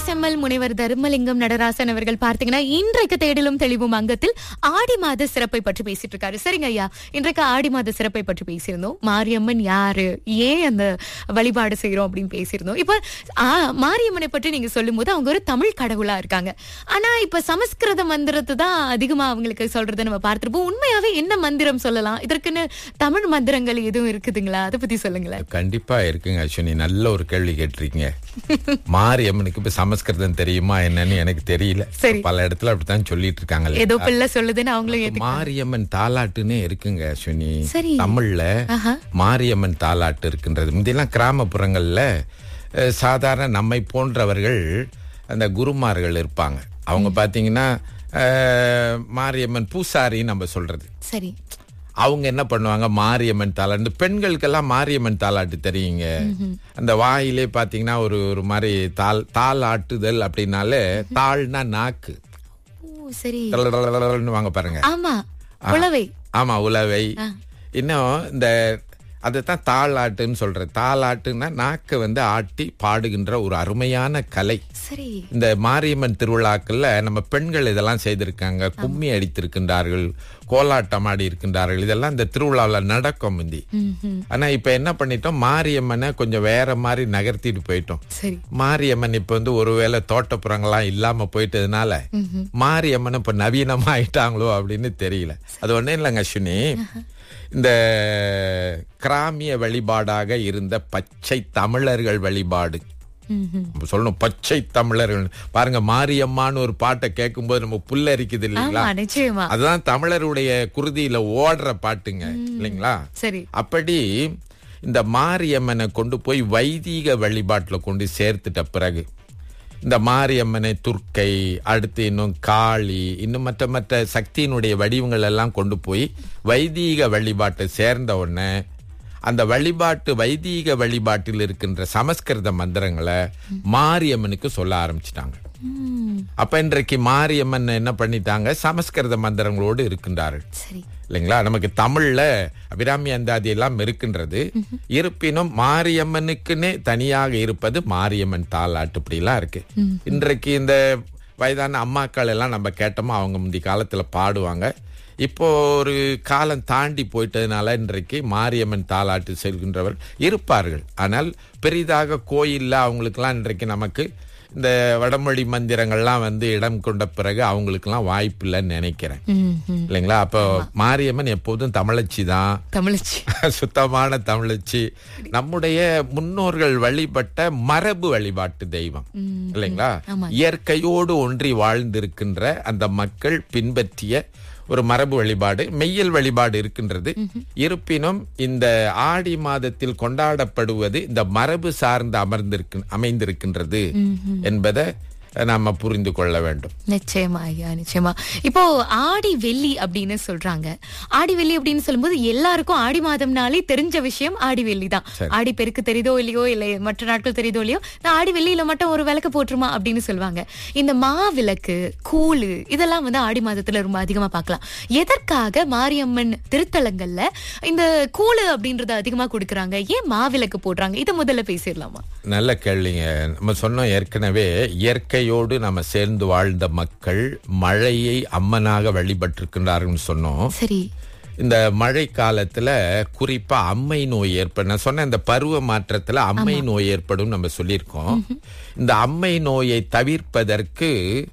பிஎஸ்எம்எல் முனைவர் தர்மலிங்கம் நடராசன் அவர்கள் பார்த்தீங்கன்னா இன்றைக்கு தேடலும் தெளிவும் அங்கத்தில் ஆடி மாத சிறப்பை பற்றி பேசிட்டு இருக்காரு. சரிங்க ஐயா, இன்றைக்கு ஆடி மாத சிறப்பை பற்றி பேசியிருந்தோம். மாரியம்மன் யாரு, ஏன் அந்த வழிபாடு செய்யறோம் அப்படின்னு பேசியிருந்தோம். இப்ப மாரியம்மனை பற்றி நீங்க சொல்லும் போது அவங்க ஒரு தமிழ் கடவுளா இருக்காங்க. ஆனா இப்ப சமஸ்கிருத மந்திரத்தை தான் அதிகமா அவங்களுக்கு சொல்றதை நம்ம பார்த்திருப்போம். உண்மையாவே என்ன மந்திரம் சொல்லலாம்? இதற்குன்னு தமிழ் மந்திரங்கள் எதுவும் இருக்குதுங்களா? அதை பத்தி சொல்லுங்களேன். கண்டிப்பா இருக்குங்க அஸ்வினி, நல்ல ஒரு கேள்வி கேட்டிருக்கீங்க. மாரியம்மனுக்கு இப்ப சமஸ்கிருதம் தெரியுமா என்னன்னு எனக்கு தெரியல. பல இடத்துல அப்படித்தான் சொல்லிட்டு இருக்காங்க. ஏதோ பிள்ளை சொல்லுதுன்னு அவங்களும் மாரியம்மன் தாலாட்டுன்னு இருக்குங்க அஸ்வினி. தமிழ்ல மாரியம்மன் தாலாட்டு இருக்கின்றது. முந்தையெல்லாம் கிராமப்புறங்கள்ல சாதாரண நம்மை போன்றவர்கள் அந்த குருமார்கள் இருப்பாங்க. அவங்க பாத்தீங்கன்னா மாரியம்மன் பூசாரின்னு நம்ம சொல்றது. சரி, அவங்க என்ன பண்ணுவாங்க, மாரியம்மன் தாலாட்டு. பெண்களுக்கெல்லாம் மாரியம்மன் தாலாட்டு தெரியுங்க. அந்த வாயிலே பாத்தீங்கன்னா ஒரு மாதிரி தாலாட்டுதல் அப்படின்னாலே, தாள்னா நாக்கு, வாங்க பாருங்க. ஆமா, உலவை. இன்னும் இந்த அதுதான் தாளாட்டுன்னு சொல்ற. தாளாட்டுன்னா நாக்க ஆட்டி பாடுகின்ற ஒரு அருமையான கலை. இந்த மாரியம்மன் திருவிழாக்கள்ல நம்ம பெண்கள் இதெல்லாம் செய்திருக்காங்க. கும்மி அடித்திருக்கின்றார்கள், கோலாட்டம் ஆடி இருக்கின்றார்கள். இதெல்லாம் இந்த திருவிழாவில் நடக்கும் முந்தி. ஆனா இப்ப என்ன பண்ணிட்டோம், மாரியம்மனை கொஞ்சம் வேற மாதிரி நகர்த்திட்டு போயிட்டோம். மாரியம்மன் இப்ப ஒருவேளை தோட்டப்புறங்கள்லாம் இல்லாம போயிட்டதுனால மாரியம்மன் இப்ப நவீனமா ஆயிட்டாங்களோ அப்படின்னு தெரியல. அது ஒண்ணு இல்லைங்க அஸ்வினி. இந்த கிராமிய வழிபாடாக இருந்த பச்சை தமிழர்கள் வழிபாடு சொல்லணும். பச்சை தமிழர்கள் பாருங்க, மாரியம்மான்னு ஒரு பாட்டை கேட்கும் போது நம்ம புல்லரிக்குது இல்லைங்களா? அதுதான் தமிழருடைய குருதியில ஓடுற பாட்டுங்க இல்லைங்களா? அப்படி இந்த மாரியம்மனை கொண்டு போய் வைதீக வழிபாட்டுல கொண்டு சேர்த்துட்ட பிறகு இந்த மாரியம்மனை துர்க்கை, அடுத்து இன்னும் காளி, இன்னும் மற்ற சக்தியினுடைய வடிவங்கள் எல்லாம் கொண்டு போய் வைதீக வழிபாட்டை சேர்ந்த உடனே அந்த வைதீக வழிபாட்டில் இருக்கின்ற சமஸ்கிருத மந்திரங்களை மாரியம்மனுக்கு சொல்ல ஆரம்பிச்சிட்டாங்க. அப்ப இன்றைக்கு மாரியம்மன் என்ன பண்ணிட்டாங்க, சமஸ்கிருத மந்திரங்களோடு இருக்கின்றார்கள் இல்லைங்களா? நமக்கு தமிழ்ல அபிராமி அந்தாதி எல்லாம் இருக்கின்றது. இருப்பினும் மாரியம்மனுக்குன்னே தனியாக இருப்பது மாரியம்மன் தாலாட்டு, இப்படி எல்லாம் இருக்கு. இன்றைக்கு இந்த வயதான அம்மாக்கள் எல்லாம் நம்ம கேட்டோமா, அவங்க முந்தி காலத்துல பாடுவாங்க. இப்போ ஒரு காலம் தாண்டி போயிட்டதுனால இன்றைக்கு மாரியம்மன் தாலாட்டு செல்கின்றவர் இருப்பார்கள். ஆனால் பெரிதாக கோயில்ல அவங்களுக்கெல்லாம் இன்றைக்கு நமக்கு இந்த வடமொழி மந்திரங்கள்லாம் இடம் கொண்ட பிறகு அவங்களுக்கெல்லாம் வாய்ப்பு இல்லைன்னு நினைக்கிறேன் இல்லைங்களா? அப்போ மாரியம்மன் எப்போதும் தமிழச்சி தான், தமிழச்சி, சுத்தமான தமிழச்சி. நம்முடைய முன்னோர்கள் வழிபட்ட மரபு வழிபாட்டு தெய்வம் இல்லைங்களா? இயற்கையோடு ஒன்றி வாழ்ந்திருக்கின்ற அந்த மக்கள் பின்பற்றிய ஒரு மரபு வழிபாடு, மெய்யல் வழிபாடு இருக்கின்றது. இருப்பினும் இந்த ஆடி மாதத்தில் கொண்டாடப்படுவது இந்த மரபு சார்ந்து அமைந்திருக்கின்றது என்பதை நாம புரிந்து கொள்ள வேண்டும். நிச்சயமா ஐயா, நிச்சயமா. இப்போ ஆடி வெள்ளி அப்படின்னு சொல்றாங்க. ஆடி வெள்ளி அப்படின்னு சொல்லும்போது எல்லாருக்கும் ஆடி மாதம்னாலே தெரிஞ்ச விஷயம் ஆடி வெள்ளி தான். ஆடி பெருக்கு தெரியுதோ இல்லையோ, இல்லை மற்ற நாட்கள் தெரியுதோ இல்லையோ, ஆடி வெள்ளியில மட்டும் ஒரு விளக்கு போட்டுருமா அப்படின்னு சொல்லுவாங்க. இந்த மாவிளக்கு, கூழு இதெல்லாம் ஆடி மாதத்துல ரொம்ப அதிகமா பார்க்கலாம். எதற்காக மாரியம்மன் திருத்தலங்கள்ல இந்த கூழு அப்படின்றத அதிகமா கொடுக்கறாங்க? ஏன் மாவிளக்கு போடுறாங்க? இதை முதல்ல பேசிடலாமா? நல்ல கேள்விங்க. நம்ம சொன்னோம் ஏற்கனவே, இயற்கையோடு நம்ம சேர்ந்து வாழ்ந்த மக்கள் மழையை அம்மனாக வழிபட்டிருக்கின்றார்கள் சொன்னோம். சரி, இந்த மழை காலத்துல குறிப்பா அம்மை நோய் ஏற்படும். நான் சொன்ன இந்த பருவ மாற்றத்துல அம்மை நோய் ஏற்படும் நம்ம சொல்லியிருக்கோம். இந்த அம்மை நோயை தவிர்ப்பதற்கு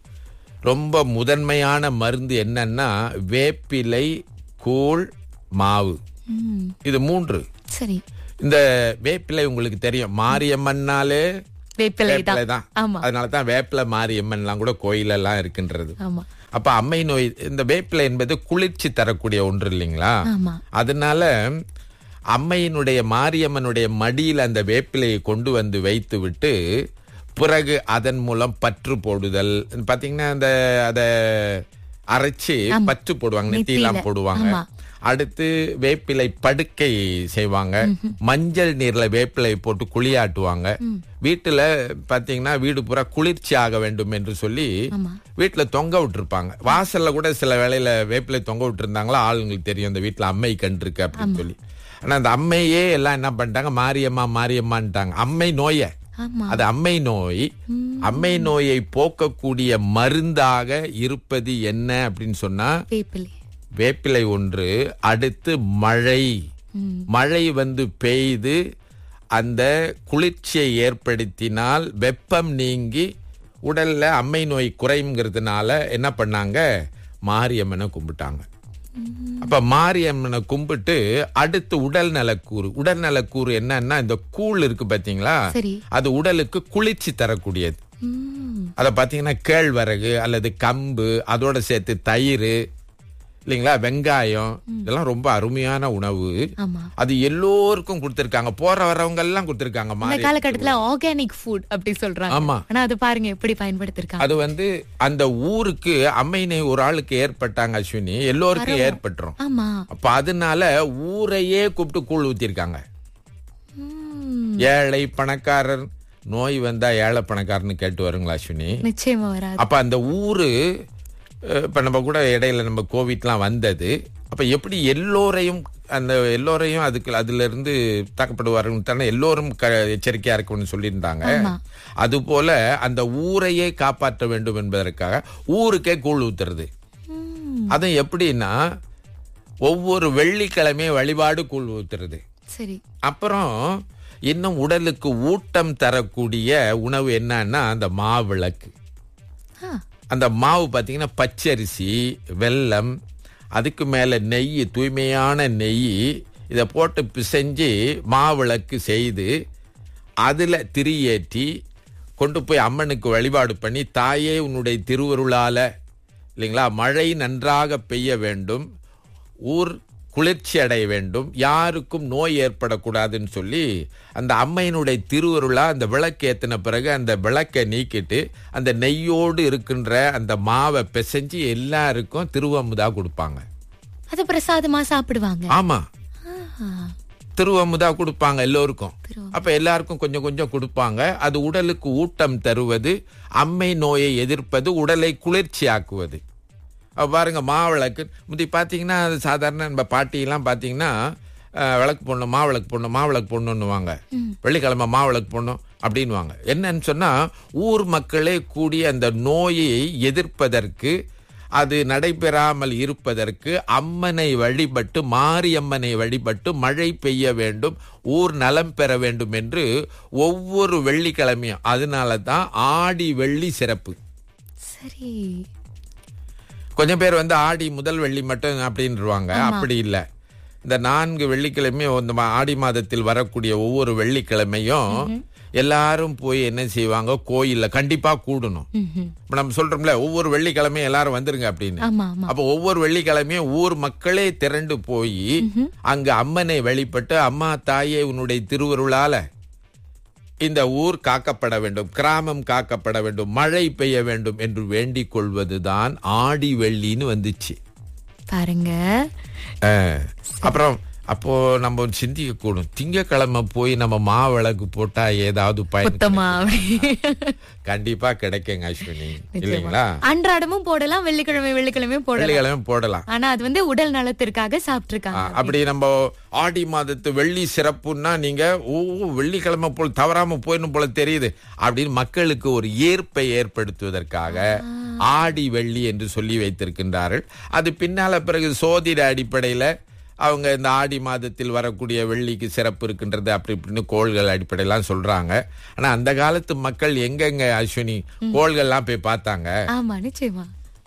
ரொம்ப முதன்மையான மருந்து என்னன்னா வேப்பிலை, கூழ், மாவு, இது 3. சரி, இந்த வேப்பிலை உங்களுக்கு தெரியும், மாரியம்மன்னாலே வேப்பிலை தான். அதனாலதான் வேப்பிலை மாரியம்மன் எல்லாம் கூட கோயில் எல்லாம் இருக்கின்றது. அப்ப அம்மை நோய், இந்த வேப்பிலை என்பது குளிர்ச்சி தரக்கூடிய ஒன்று இல்லைங்களா? அதனால அம்மையினுடைய மாரியம்மனுடைய மடியில் அந்த வேப்பிலையை கொண்டு வைத்து விட்டு பிறகு அதன் மூலம் பற்று போடுதல். பாத்தீங்கன்னா அத அரைச்சு பற்று போடுவாங்க, நெத்தியெல்லாம் போடுவாங்க. அடுத்து வேப்பிலை படுக்கை செய்வாங்க. மஞ்சள் நீர்ல வேப்பிலை போட்டு குளியாட்டுவாங்க. வீட்டுல பாத்தீங்கன்னா வீடு பூரா குளிர்ச்சி ஆக வேண்டும் என்று சொல்லி வீட்டுல தொங்க விட்டுருப்பாங்க. வாசல்ல கூட சில வேளையில வேப்பிலை தொங்க விட்டு இருந்தாங்களா ஆளுங்களுக்கு தெரியும், இந்த வீட்டுல அம்மை கண்டு இருக்கு அப்படின்னு சொல்லி. ஆனா அந்த அம்மையே எல்லாம் என்ன பண்ணிட்டாங்க, மாரியம்மான்ட்டாங்க. அம்மை நோய அது அம்மை நோய். அம்மை நோயை போக்கக்கூடிய மருந்தாக இருப்பது என்ன அப்படின்னு சொன்னா வேப்பிலை ஒன்று. அடுத்து மழை வந்து பெய்து அந்த குளிர்ச்சியை ஏற்படுத்தினால் வெப்பம் நீங்கி உடல்ல அம்மை நோய் குறைங்கிறதுனால என்ன பண்ணாங்க, மாரியம்மனை கும்பிட்டாங்க. அப்ப மாரியம்மனை கும்பிட்டு அடுத்து உடல் நலக்கூறு என்னன்னா, இந்த கூழ் இருக்கு பாத்தீங்களா, அது உடலுக்கு குளிர்ச்சி தரக்கூடியது. அத பாத்தீங்கன்னா கேழ்வரகு அல்லது கம்பு, அதோட சேர்த்து தயிர் இல்லைங்களா, வெங்காயம், இதெல்லாம் ரொம்ப அருமையான உணவு. அது எல்லோருக்கும் கொடுத்திருக்காங்க, போற வரவங்க எல்லாம் கொடுத்திருக்காங்க. காலகட்டத்துல ஆர்கானிக் ஃபுட் அப்படி சொல்றாங்க. ஆமா, ஆனா அது பாருங்க எப்படி பயன்படுத்திருக்காங்க. அது வந்து அந்த ஊருக்கு அம்மை நோய் ஒரு ஆளுக்கு ஏற்பட்டாங்க அஸ்வினி, எல்லோருக்கும் ஏற்பட்டுரும். அப்ப அதனால ஊரையே கூப்பிட்டு கூழ் ஊத்திருக்காங்க. ஏழை பணக்காரர் நோய் வந்தா ஏழை பணக்காரன்னு கேட்டு வருங்களா அஸ்வினி? நிச்சயமா வராது. அப்ப அந்த ஊரு இப்ப நம்ம கூட இடையில நம்ம கோவிட்லாம் வந்தது. அப்ப எப்படி எல்லோரையும் அதுல இருந்து தாக்கப்படுவார்கள், எல்லோரும் எச்சரிக்கையா இருக்கணும்னு சொல்லியிருந்தாங்க. அது போல அந்த ஊரையே காப்பாற்ற வேண்டும் என்பதற்காக ஊருக்கே கூழ் ஊத்துறது. அது எப்படின்னா ஒவ்வொரு வெள்ளிக்கிழமையும் வழிபாடு கூழ் ஊத்துறது. அப்புறம் இன்னும் உடலுக்கு ஊட்டம் தரக்கூடிய உணவு என்னன்னா அந்த மாவிளக்கு. அந்த மாவு பாத்தீங்கன்னா பச்சரிசி, வெல்லம், அதுக்கு மேல நெய், தூய்மையான நெய், இதை போட்டு பிசைஞ்சு மாவிளக்கு செய்து அதுல திரியேற்றி கொண்டு போய் அம்மனுக்கு வழிபாடு பண்ணி, தாயே உன்னுடைய திருவருளால இல்லைங்களா மழை நன்றாக பெய்ய வேண்டும், ஊர் குளிர்ச்சி அடைய வேண்டும், யாருக்கும் நோய் ஏற்படக்கூடாதுன்னு சொல்லி அந்த அம்மையினுடைய திருவருளா அந்த விளக்கு ஏத்தின பிறகு அந்த விளக்கை நீக்கிட்டு அந்த நெய்யோடு இருக்கின்ற அந்த மாவை பிசைஞ்சு எல்லாருக்கும் திருவமுதா கொடுப்பாங்க. அது பிரசாதமா சாப்பிடுவாங்க. ஆமா, திருவமுதா கொடுப்பாங்க எல்லோருக்கும். அப்ப எல்லாருக்கும் கொஞ்சம் கொஞ்சம் கொடுப்பாங்க. அது உடலுக்கு ஊட்டம் தருவது, அம்மை நோயை எதிர்ப்பது, உடலை குளிர்ச்சி ஆக்குவது. பாருங்க, மாவிளக்கு முந்தி பாத்தீங்கன்னா அது சாதாரண நம்ம பாட்டியெல்லாம் பாத்தீங்கன்னா விளக்கு போடணும், மாவிளக்கு போடணும்னுவாங்க. வெள்ளிக்கிழமை மாவிளக்கு போடணும் அப்படின்வாங்க. என்னன்னு சொன்னா ஊர் மக்களே கூடி அந்த நோயை எதிர்ப்பதற்கு, அது நடைபெறாமல் இருப்பதற்கு அம்மனை வழிபட்டு, மாரியம்மனை வழிபட்டு மழை பெய்ய வேண்டும், ஊர் நலம் பெற வேண்டும் என்று ஒவ்வொரு வெள்ளிக்கிழமையும். அதனாலதான் ஆடி வெள்ளி சிறப்பு. சரி, கொஞ்சம் பேர் வந்து ஆடி முதல் வெள்ளி மட்டும் அப்படின்றாங்க. அப்படி இல்லை, இந்த 4 வெள்ளிக்கிழமையும் இந்த ஆடி மாதத்தில் வரக்கூடிய ஒவ்வொரு வெள்ளிக்கிழமையும் எல்லாரும் போய் என்ன செய்வாங்க, கோயில்ல கண்டிப்பா கூடணும். இப்ப நம்ம சொல்றோம்ல ஒவ்வொரு வெள்ளிக்கிழமையும் எல்லாரும் வந்துருங்க அப்படின்னு. அப்ப ஒவ்வொரு வெள்ளிக்கிழமையும் ஊர் மக்களே திரண்டு போய் அங்க அம்மனை வழிபட்டு, அம்மா தாயே உன்னுடைய திருவருளால இந்த ஊர் காக்கப்பட வேண்டும், கிராமம் காக்கப்பட வேண்டும், மழை பெய்ய வேண்டும் என்று வேண்டிக் கொள்வதுதான் ஆடி வெள்ளின்னு வந்துச்சு பாருங்க. அப்புறம் அப்போ நம்ம சிந்திக்க கூடும், திங்கக்கிழமை போய் நம்ம மாவிளக்கு போட்டா ஏதாவது பயன் கண்டிப்பா கிடைக்குங்க அஸ்வினி, இல்லைங்களா? அன்றாடமும் போடலாம், வெள்ளிக்கிழமை போடலாம். ஆனா அது வந்து உடல் நலத்திற்காக சாப்பிட்டுருக்காங்க. அப்படி நம்ம ஆடி மாதத்து வெள்ளி சிறப்புன்னா நீங்க வெள்ளிக்கிழமை போல் தவறாம போயிடும் போல தெரியுது அப்படின்னு மக்களுக்கு ஒரு ஈர்ப்பை ஏற்படுத்துவதற்காக ஆடி வெள்ளி என்று சொல்லி வைத்திருக்கின்றார்கள். அது பின்னால பிறகு சோதிட அடிப்படையில அவங்க இந்த ஆடி மாதத்தில் வரக்கூடிய வெள்ளிக்கு சிறப்பு இருக்கின்றது அப்படி இப்படின்னு கோள்கள் அடிப்படையெல்லாம் சொல்றாங்க. ஆனா அந்த காலத்து மக்கள் எங்கெங்க அஸ்வினி கோள்கள்லாம் போய் பார்த்தாங்க? ஆமா, நிச்சயமா.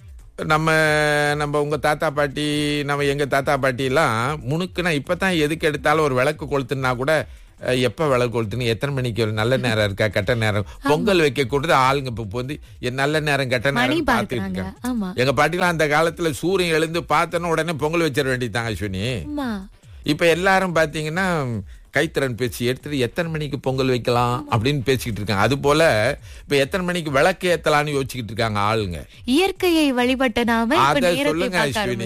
நம்ம உங்க தாத்தா பாட்டி, எங்க தாத்தா பாட்டி எல்லாம் முணுக்குனா இப்பதான் எதுக்கு எடுத்தாலும் ஒரு விளக்கு கொளுத்துனா கூட எப்ப விளக்கு கொளுத்துன்னு, எத்தனை மணிக்கு ஒரு நல்ல நேரம் இருக்கா, கெட்ட நேரம், பொங்கல் வைக்க கூடாது ஆளுங்க இப்ப வந்து நல்ல நேரம் கெட்ட நேரம் பார்த்துட்டு இருக்காங்க. எங்க பாட்டிலாம் அந்த காலத்துல சூரியன் எழுந்து பார்த்தோன்னு உடனே பொங்கல் வச்சிட வேண்டியதாங்க அஸ்வினி. இப்ப எல்லாரும் பாத்தீங்கன்னா கைத்திறன் பேச்சு எடுத்துட்டு எத்தனை மணிக்கு பொங்கல் வைக்கலாம் அப்படின்னு பேசிக்கிட்டு இருக்காங்க. அது போல இப்ப எத்தனை மணிக்கு விளக்கு ஏத்தலாம்னு யோசிச்சுக்கிட்டு இருக்காங்க ஆளுங்க. இயற்கையை வழிபட்ட நாம அத சொல்லுங்க அஸ்வினி.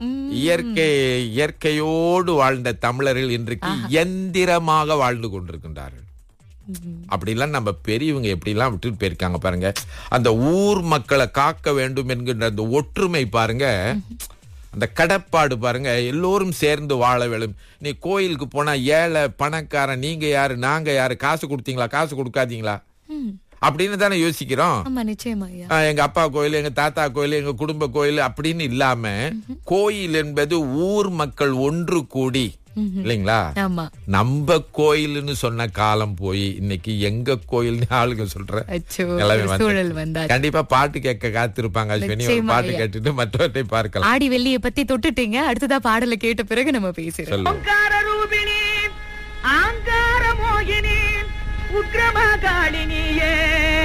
இயற்கையோடு வாழ்ந்த தமிழர்கள் இன்றைக்கு எந்திரமாக வாழ்ந்து கொண்டிருக்கின்றார்கள். அப்படிலாம் நம்ம பெரியவங்க எப்படிலாம் விட்டுட்டு போயிருக்காங்க பாருங்க. அந்த ஊர் மக்களை காக்க வேண்டும் என்கின்ற அந்த ஒற்றுமை பாருங்க, அந்த கடப்பாடு பாருங்க, எல்லோரும் சேர்ந்து வாழ வேணும். நீ கோயிலுக்கு போனா ஏழை பணக்காரன், நீங்க யாரு நாங்க யாரு, காசு கொடுத்தீங்களா காசு கொடுக்காதீங்களா அப்படின்னு தானே யோசிக்கிறோம். எங்க அப்பா கோயில், எங்க தாத்தா கோயில், எங்க குடும்ப கோயில் அப்படின்னு இல்லாம கோயில் என்பது ஊர் மக்கள் ஒன்று கூடி இல்லைங்களா, நம்ம கோயில்னு சொன்ன காலம் போய் இன்னைக்கு எங்க கோயில்னு ஆளுங்க சொல்ற கண்டிப்பா பாட்டு கேட்க காத்திருப்பாங்க. பாட்டு கேட்டுட்டு மற்றவற்றை பார்க்கலாம். ஆடி வெள்ளியை பத்தி தொட்டுட்டீங்க, அடுத்ததா பாடலை கேட்ட பிறகு நம்ம பேசுறோம். உக்ரமகாளினியே